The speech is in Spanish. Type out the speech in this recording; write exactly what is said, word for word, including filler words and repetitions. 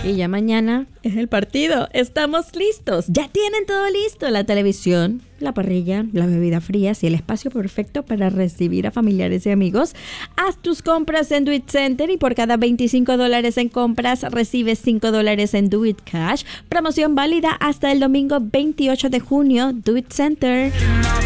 Y ya mañana es el partido. Estamos listos. Ya tienen todo listo. La televisión, la parrilla, las bebidas frías y el espacio perfecto para recibir a familiares y amigos. Haz tus compras en Do It Center y por cada veinticinco dólares en compras recibes cinco dólares en Do It Cash. Promoción válida hasta el domingo veintiocho de junio. Do It Center.